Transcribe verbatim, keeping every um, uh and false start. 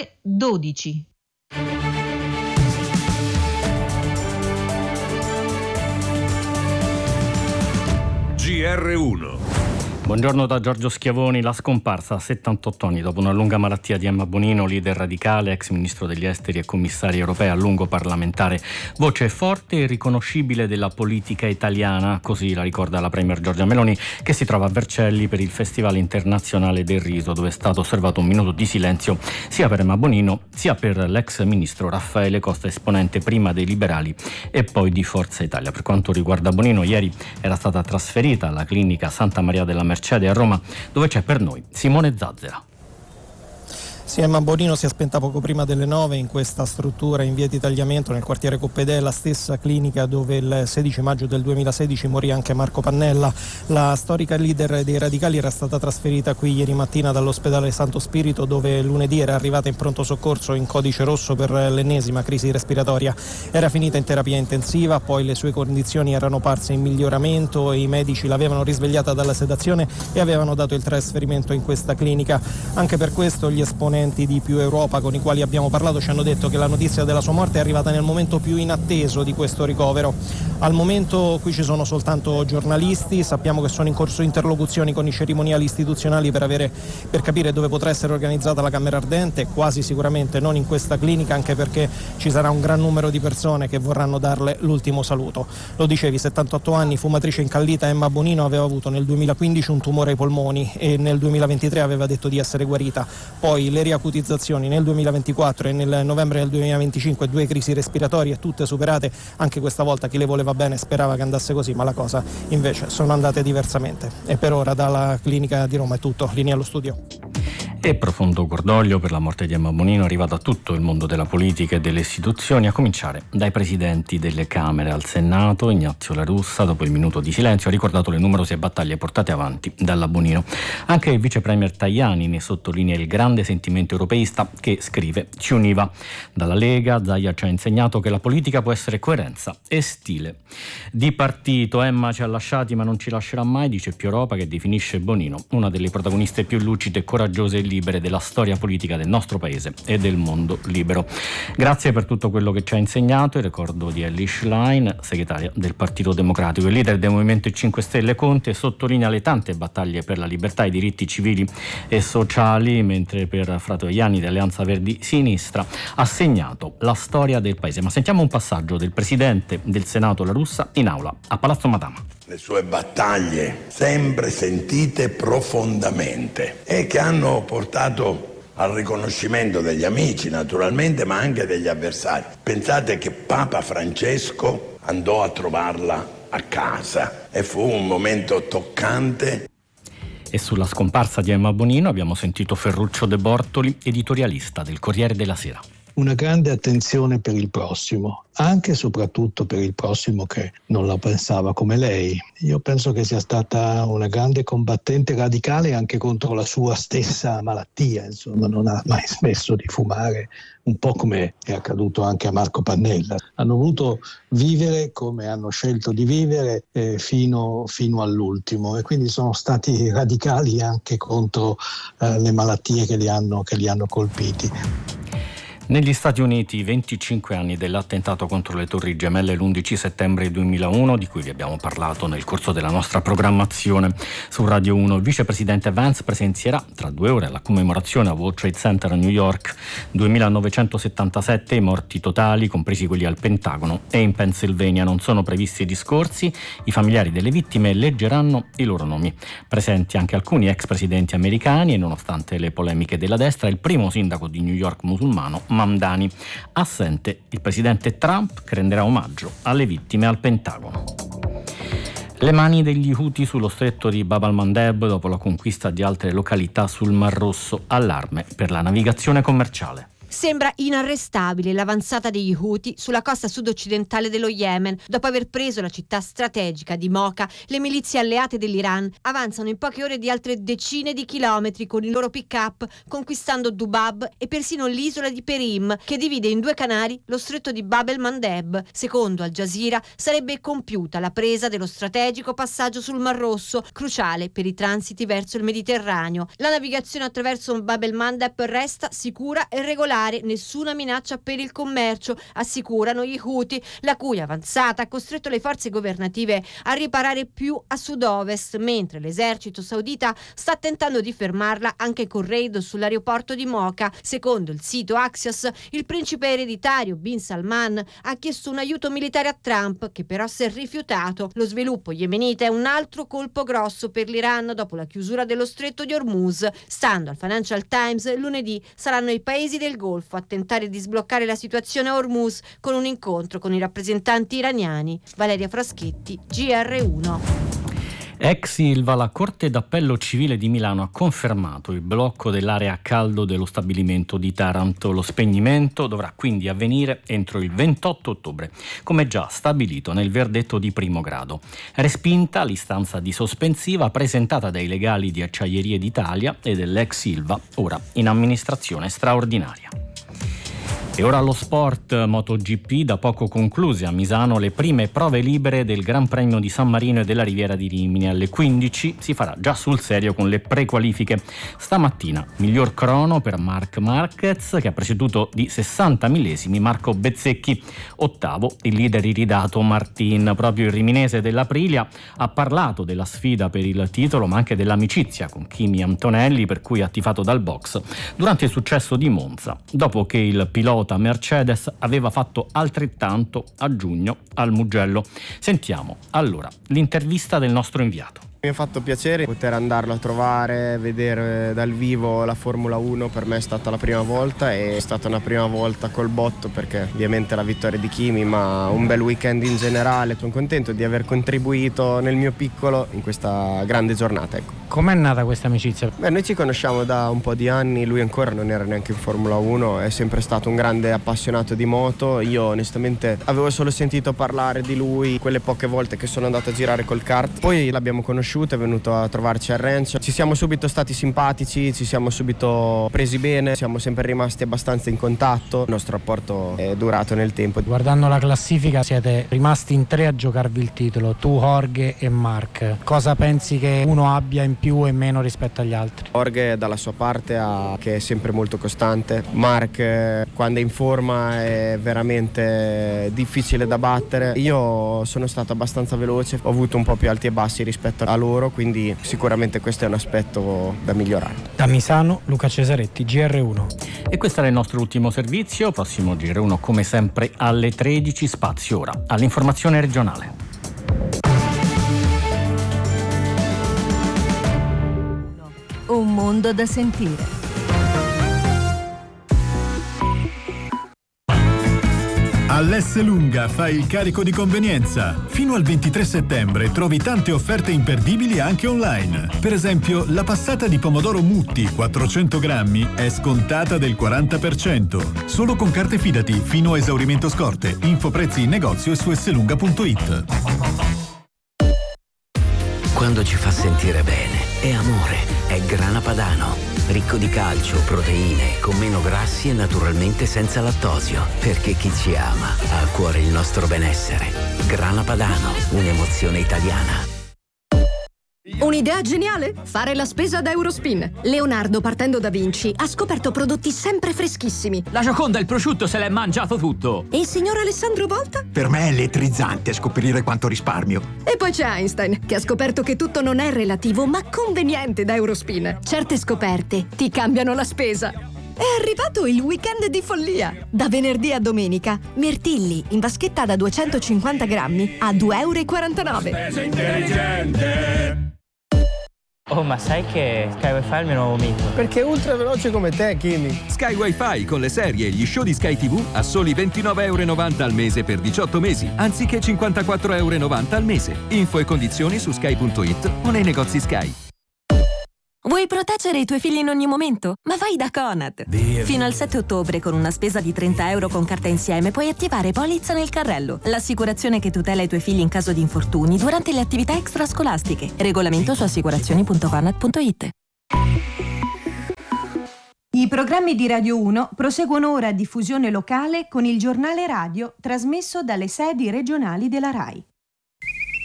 ore dodici. G R uno. Buongiorno da Giorgio Schiavoni. La scomparsa a settantotto anni dopo una lunga malattia di Emma Bonino, leader radicale, ex ministro degli esteri e commissaria europea a lungo parlamentare, voce forte e riconoscibile della politica italiana, così la ricorda la premier Giorgia Meloni, che si trova a Vercelli per il Festival Internazionale del Riso, dove è stato osservato un minuto di silenzio sia per Emma Bonino sia per l'ex ministro Raffaele Costa, esponente prima dei Liberali e poi di Forza Italia. Per quanto riguarda Bonino, ieri era stata trasferita alla clinica Santa Maria della Mercede a Roma, dove c'è per noi Simone Zazzera. Sì, Emma Bonino si è spenta poco prima delle nove in questa struttura in via di Tagliamento, nel quartiere Coppedè, la stessa clinica dove il sedici maggio del duemilasedici morì anche Marco Pannella. La storica leader dei radicali era stata trasferita qui ieri mattina dall'ospedale Santo Spirito, dove lunedì era arrivata in pronto soccorso in codice rosso per l'ennesima crisi respiratoria. Era finita in terapia intensiva, poi le sue condizioni erano parse in miglioramento e i medici l'avevano risvegliata dalla sedazione e avevano dato il trasferimento in questa clinica. Anche per questo gli esponenti di Più Europa con i quali abbiamo parlato ci hanno detto che la notizia della sua morte è arrivata nel momento più inatteso di questo ricovero. Al momento qui ci sono soltanto giornalisti, sappiamo che sono in corso interlocuzioni con i cerimoniali istituzionali per, avere, per capire dove potrà essere organizzata la camera ardente, quasi sicuramente non in questa clinica, anche perché ci sarà un gran numero di persone che vorranno darle l'ultimo saluto. Lo dicevi, settantotto anni, fumatrice incallita, Emma Bonino aveva avuto nel duemilaquindici un tumore ai polmoni e nel duemilaventitré aveva detto di essere guarita. Poi le riacutizzazioni nel duemilaventiquattro e nel novembre del duemilaventicinque, due crisi respiratorie tutte superate. Anche questa volta chi le voleva bene sperava che andasse così, ma la cosa invece sono andate diversamente. E per ora dalla clinica di Roma è tutto, linea allo studio. E profondo cordoglio per la morte di Emma Bonino arriva da tutto il mondo della politica e delle istituzioni, a cominciare dai presidenti delle Camere. Al Senato Ignazio La Russa, dopo il minuto di silenzio, ha ricordato le numerose battaglie portate avanti dalla Bonino. Anche il vice premier Tajani ne sottolinea il grande sentimento europeista che, scrive, ci univa. Dalla Lega Zaia ci ha insegnato che la politica può essere coerenza e stile. Di partito, Emma ci ha lasciati ma non ci lascerà mai, dice Più Europa, che definisce Bonino una delle protagoniste più lucide, coraggiose e libere della storia politica del nostro paese e del mondo libero. Grazie per tutto quello che ci ha insegnato. Il ricordo di Elly Schlein, segretaria del Partito Democratico. Il leader del Movimento cinque Stelle Conte sottolinea le tante battaglie per la libertà e i diritti civili e sociali, mentre per Fratoianni di Alleanza Verdi Sinistra ha segnato la storia del paese. Ma sentiamo un passaggio del presidente del Senato La Russa in aula a Palazzo Madama. Le sue battaglie, sempre sentite profondamente e che hanno portato al riconoscimento degli amici naturalmente, ma anche degli avversari. Pensate che Papa Francesco andò a trovarla a casa e fu un momento toccante. E sulla scomparsa di Emma Bonino abbiamo sentito Ferruccio De Bortoli, editorialista del Corriere della Sera. Una grande attenzione per il prossimo, anche e soprattutto per il prossimo che non la pensava come lei. Io penso che sia stata una grande combattente radicale anche contro la sua stessa malattia, insomma non ha mai smesso di fumare, un po' come è accaduto anche a Marco Pannella. Hanno voluto vivere come hanno scelto di vivere eh, fino, fino all'ultimo e quindi sono stati radicali anche contro eh, le malattie che li hanno, che li hanno colpiti. Negli Stati Uniti, venticinque anni dell'attentato contro le Torri Gemelle l'undici settembre duemilauno, di cui vi abbiamo parlato nel corso della nostra programmazione su Radio uno. Il vicepresidente Vance presenzierà tra due ore alla commemorazione a World Trade Center a New York. duemilanovecentosettantasette i morti totali, compresi quelli al Pentagono e in Pennsylvania. Non sono previsti discorsi, i familiari delle vittime leggeranno i loro nomi. Presenti anche alcuni ex presidenti americani e, nonostante le polemiche della destra, il primo sindaco di New York musulmano, Mamdani. Assente il presidente Trump, che renderà omaggio alle vittime al Pentagono. Le mani degli Houthi sullo stretto di Bab al-Mandeb dopo la conquista di altre località sul Mar Rosso, allarme per la navigazione commerciale. Sembra inarrestabile l'avanzata degli Houthi sulla costa sud-occidentale dello Yemen. Dopo aver preso la città strategica di Mocha, le milizie alleate dell'Iran avanzano in poche ore di altre decine di chilometri con i loro pick-up, conquistando Dubab e persino l'isola di Perim, che divide in due canali lo stretto di Bab el-Mandeb. Secondo Al Jazeera sarebbe compiuta la presa dello strategico passaggio sul Mar Rosso, cruciale per i transiti verso il Mediterraneo. La navigazione attraverso Bab el-Mandeb resta sicura e regolare, nessuna minaccia per il commercio, assicurano gli Houthi, la cui avanzata ha costretto le forze governative a riparare più a sud-ovest, mentre l'esercito saudita sta tentando di fermarla anche con raid sull'aeroporto di Mocha. Secondo il sito Axios, il principe ereditario Bin Salman ha chiesto un aiuto militare a Trump, che però si è rifiutato. Lo sviluppo yemenita è un altro colpo grosso per l'Iran dopo la chiusura dello stretto di Hormuz. Stando al Financial Times, lunedì saranno i paesi del Golfo a tentare di sbloccare la situazione a Hormuz con un incontro con i rappresentanti iraniani. Valeria Fraschetti, G R uno. Ex Ilva, la Corte d'Appello Civile di Milano ha confermato il blocco dell'area a caldo dello stabilimento di Taranto. Lo spegnimento dovrà quindi avvenire entro il ventotto ottobre, come già stabilito nel verdetto di primo grado. Respinta l'istanza di sospensiva presentata dai legali di Acciaierie d'Italia e dell'ex Ilva, ora in amministrazione straordinaria. E ora allo sport. MotoGP, da poco concluse a Misano le prime prove libere del Gran Premio di San Marino e della Riviera di Rimini. Alle quindici si farà già sul serio con le prequalifiche. Stamattina miglior crono per Marc Marquez, che ha preceduto di sessanta millesimi Marco Bezzecchi. Ottavo il leader iridato Martin. Proprio il riminese dell'Aprilia ha parlato della sfida per il titolo, ma anche dell'amicizia con Kimi Antonelli, per cui ha tifato dal box durante il successo di Monza, dopo che il pilota Mercedes aveva fatto altrettanto a giugno al Mugello. Sentiamo allora l'intervista del nostro inviato. Mi ha fatto piacere poter andarlo a trovare, vedere dal vivo la Formula uno. Per me è stata la prima volta, e è stata una prima volta col botto, perché ovviamente la vittoria di Kimi, ma un bel weekend in generale. Sono contento di aver contribuito nel mio piccolo in questa grande giornata, ecco. Com'è nata questa amicizia? Beh, noi ci conosciamo da un po' di anni, lui ancora non era neanche in Formula uno, è sempre stato un grande appassionato di moto. Io onestamente avevo solo sentito parlare di lui quelle poche volte che sono andato a girare col kart, poi l'abbiamo conosciuto, è venuto a trovarci al ranch, ci siamo subito stati simpatici, ci siamo subito presi bene, siamo sempre rimasti abbastanza in contatto, il nostro rapporto è durato nel tempo. Guardando la classifica siete rimasti in tre a giocarvi il titolo, tu, Jorge e Marc. Cosa pensi che uno abbia in più e meno rispetto agli altri? Jorge dalla sua parte ha, che è sempre molto costante. Marc quando è in forma è veramente difficile da battere. Io sono stato abbastanza veloce, ho avuto un po' più alti e bassi rispetto a loro, quindi sicuramente questo è un aspetto da migliorare. Da Misano, Luca Cesaretti, G R uno. E questo era il nostro ultimo servizio. Prossimo G R uno come sempre alle tredici, spazio ora all'informazione regionale. Un mondo da sentire. All'S Lunga fai il carico di convenienza. Fino al ventitré settembre trovi tante offerte imperdibili anche online. Per esempio, la passata di pomodoro Mutti quattrocento grammi è scontata del quaranta per cento. Solo con carte Fidati fino a esaurimento scorte. Info prezzi in negozio e su slunga punto it. Quando ci fa sentire bene, è amore, è Grana Padano. Ricco di calcio, proteine, con meno grassi e naturalmente senza lattosio. Perché chi ci ama ha a cuore il nostro benessere. Grana Padano, un'emozione italiana. Un'idea geniale? Fare la spesa da Eurospin. Leonardo, partendo da Vinci, ha scoperto prodotti sempre freschissimi. La Gioconda, il prosciutto, se l'è mangiato tutto. E il signor Alessandro Volta? Per me è elettrizzante scoprire quanto risparmio. E poi c'è Einstein, che ha scoperto che tutto non è relativo, ma conveniente da Eurospin. Certe scoperte ti cambiano la spesa. È arrivato il weekend di follia. Da venerdì a domenica, mirtilli in vaschetta da duecentocinquanta grammi a due euro e quarantanove. Spesa intelligente. Oh, ma sai che Sky Wi-Fi è il mio nuovo mito? Perché è ultra veloce come te, Kimi. Sky Wi-Fi con le serie e gli show di Sky tivù a soli ventinove euro e novanta al mese per diciotto mesi, anziché cinquantaquattro euro e novanta al mese. Info e condizioni su sky punto it o nei negozi Sky. Vuoi proteggere i tuoi figli in ogni momento? Ma vai da Conad! Via, Fino via. al sette ottobre, con una spesa di trenta euro con carta insieme, puoi attivare Polizza nel carrello, l'assicurazione che tutela i tuoi figli in caso di infortuni durante le attività extrascolastiche. Regolamento su assicurazioni punto conad punto it. I programmi di Radio uno proseguono ora a diffusione locale con il giornale radio trasmesso dalle sedi regionali della RAI.